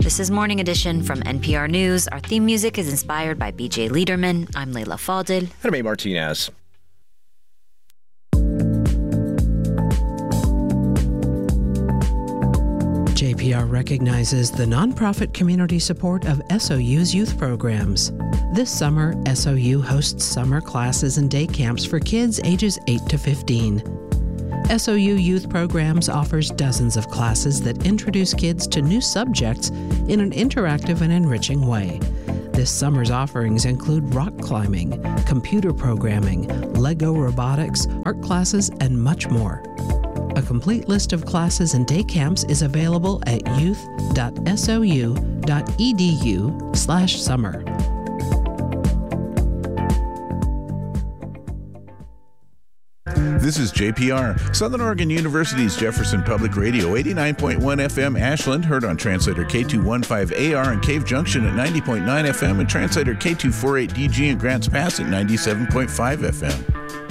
This is Morning Edition from NPR News. Our theme music is inspired by BJ Liederman. I'm Leila Fadel. And I'm A. Martinez. JPR recognizes the nonprofit community support of SOU's youth programs. This summer, SOU hosts summer classes and day camps for kids ages 8 to 15. SOU Youth Programs offers dozens of classes that introduce kids to new subjects in an interactive and enriching way. This summer's offerings include rock climbing, computer programming, Lego robotics, art classes, and much more. A complete list of classes and day camps is available at youth.sou.edu/summer. This is JPR, Southern Oregon University's Jefferson Public Radio, 89.1 FM Ashland, heard on translator K215AR in Cave Junction at 90.9 FM and translator K248DG in Grants Pass at 97.5 FM.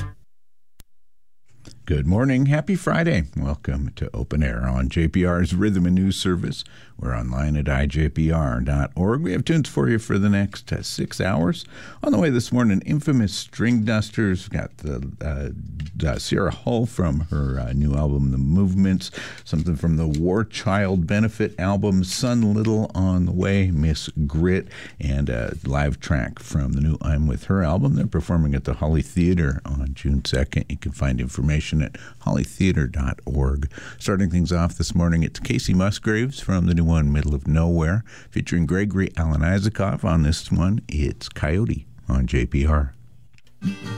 Good morning. Happy Friday. Welcome to Open Air on JPR's Rhythm and News Service. We're online at ijpr.org. We have tunes for you for the next 6 hours. On the way this morning, infamous String Dusters. We've got the Sierra Hull from her new album, The Movements. Something from the War Child Benefit album, Sun Little on the way, Miss Grit, and a live track from the new I'm With Her album. They're performing at the Holly Theater on June 2nd. You can find information at hollytheater.org. Starting things off this morning, it's Casey Musgraves from the new one, Middle of Nowhere, featuring Gregory Alan Isakov. On this one, it's Coyote on JPR.